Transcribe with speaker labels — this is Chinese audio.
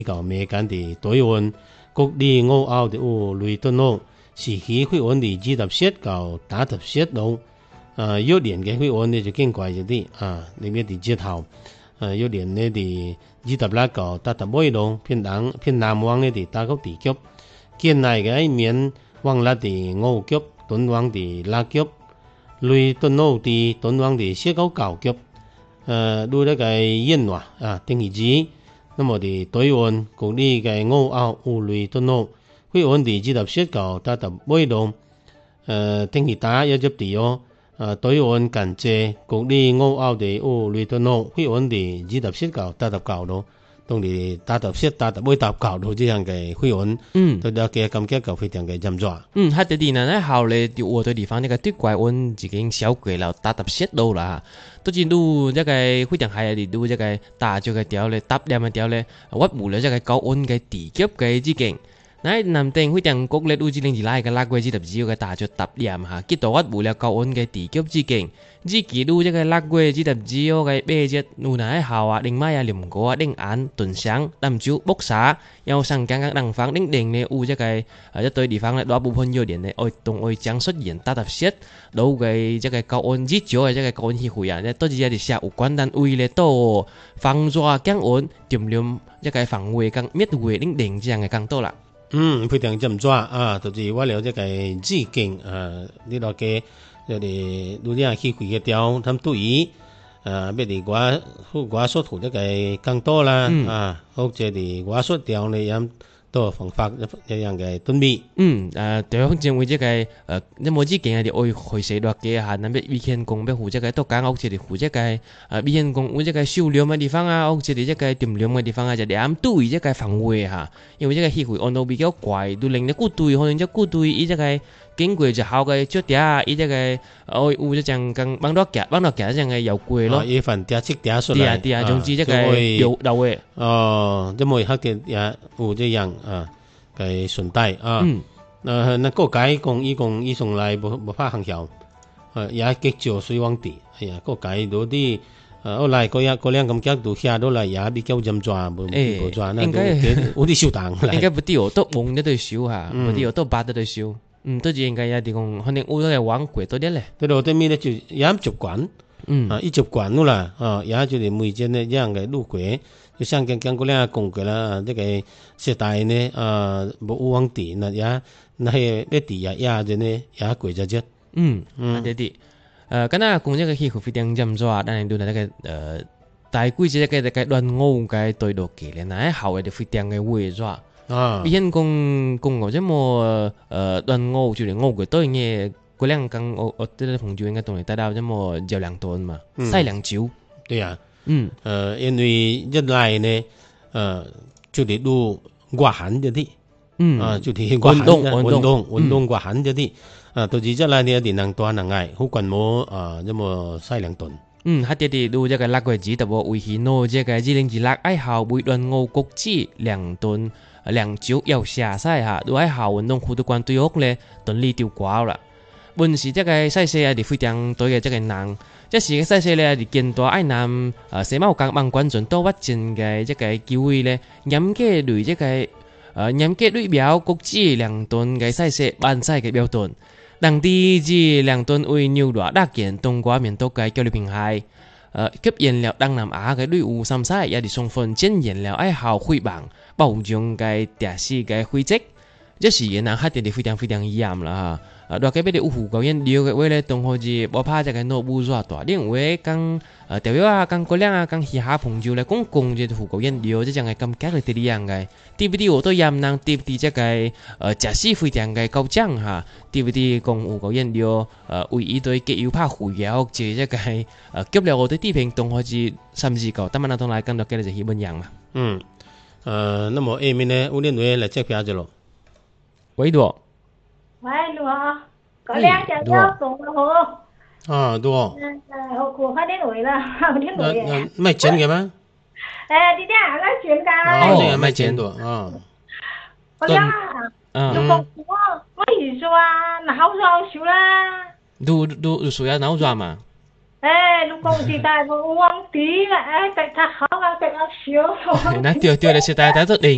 Speaker 1: 到美間的台灣國立我校的雷頓路，時期血溫的27到87度，幼年嘅血溫呢就更貴一啲裏面的節頭，幼年呢的26到88度，偏南方呢的打到地級，県內嘅一面往日的5級，敦煌的6級，雷頓路的敦煌的7到9級，如那個煙話定義字。那麼的台灣國立嘅我校雷頓路，血溫的27到88度，天氣大一級地台灣近浙國立我校的雷頓路，血溫的27到89度，當你87、88、89度這樣嘅血溫，對大家感覺到非常嘅嚴重。
Speaker 2: 喺啲地呢，後嚟啲我對地方呢個最高溫已經超過了87度啦。都知路一個非常係啲路一個大咗嘅條咧，搭兩嘅條咧，屈無了一個高溫嘅地級嘅之境。嗱，南定非常國咧，路之零二拉嘅拉貴之特只嘅大咗搭兩嚇，結到屈無了高溫嘅地級之境。之期路一個拉貴之特只嘅咩啫？路嗱喺後啊，另外啊，連果啊，另眼頓想，南州木沙，又上間間南方另另咧，有一個一對地方咧，大部分要連咧，愛動愛將出現87度嘅一個高溫之少嘅一個高溫氣候啊，咧都係一啲社有關單位咧，都防抓降溫，掂量一個防衛更滅衛另另這樣嘅更多啦。
Speaker 1: 非常嚴抓就是我了一個資金呢度嘅。就係如啲氣候嘅調，咁對於咩啲我所圖一個更多啦，或者係我所調呢咁多方法一樣嘅準備。
Speaker 2: 對方認為即係你冇資金啊，啲愛回水落嘅嚇，嗱咩危險工咩負責嘅都講，或者係負責嘅危險工，或者係少量嘅地方啊，或者係一個掂量嘅地方啊，就啱對一個防衛嚇，因為一個氣候溫度比較貴，都令你顧對，可能即顧對依一個。經過就好嘅出啲依隻嘅，有一陣更幫到夾一陣嘅又貴咯。
Speaker 1: 一份啲色啲出嚟，
Speaker 2: 啲總之一個有到嘅。
Speaker 1: 即係黑嘅也有這樣嘅順帶那個解講伊從來無法行效，也極少水往地，個解到啲後來嗰兩咁腳度下到嚟也比較嚴抓，冇抓那有啲少檔。
Speaker 2: 應該不啲都蒙一對少嚇，不啲都八一對少。都應該有啲講，可能烏都係玩貴多啲咧。
Speaker 1: 對咯，對面咧就也習慣，一習慣咗啦，也就係每天呢一樣嘅路軌，就像講嗰兩講嘅啦，呢個時代呢冇往地啦，也那係啲地也就呢也貴咗啫。
Speaker 2: 啲咁啊，講一個氣候非常嚴重，但係都係那個大規則嘅亂歐嘅對落嘅咧，嗱喺後嘅就非常嘅猥瑣。以前講我這麼亂歐就連歐嘅對嘅嗰兩間我啲朋友應該同你帶到這麼有兩噸嘛，曬兩酒。
Speaker 1: 對啊，因為一來呢，就係路刮痕咗啲，就係運動刮痕咗啲，到時一來呢啲能多能捱，好慣冇這麼曬兩噸。
Speaker 2: 喺啲路一個拉貴子特別危險咯，即係2026愛好會亂歐國際兩噸。兩酒又下曬嚇，都喺校運動好多關對屋咧，頓呢掉掛啦。本時即係細細啊，啲非常對嘅即係人，即係細細咧，啲見到愛男社貓夾網觀眾多屈盡嘅即係機會咧，飲嘅類即係飲嘅類表國際兩噸嘅細細辦曬嘅標準，當地至兩噸為牛羅大件東瓜面都嘅交流平台。吸引了東南亞嘅旅遊參賽，也係充分展現了愛好會網包容嘅特色嘅灰質，這是人客哋非常非常嚴啦嚇。大家俾啲湖高人聊嘅話咧，同好似我怕只個腦部抓大，另外講代表啊講嗰兩啊講其他朋友咧講只湖高人聊，即係係咁夾嘅啲樣嘅。DVD 我都嚴能 DVD 即係特色非常嘅高漲嚇。DVD 講湖高人聊為一對結友拍會嘅，或者即係急了我對啲評同好似甚至講，當晚同來講到嘅就係本樣嘛。
Speaker 1: 那麼下面呢，我哋嚟接片咗咯。
Speaker 2: 喂多。
Speaker 3: 喂，羅，嗰兩隻腳送咗好。
Speaker 1: 多。
Speaker 3: 我快啲來啦，快啲來嘅。
Speaker 1: 賣錢嘅咩？
Speaker 3: 啲啲啊，嗰錢㗎。
Speaker 1: 賣錢多
Speaker 3: 嗰兩如果我預算啊，好少啦。
Speaker 2: 都屬於腦轉嘛？
Speaker 3: 如果是大個往啲嘅，食得好啊，食得少。
Speaker 2: 那對，你是大家都零。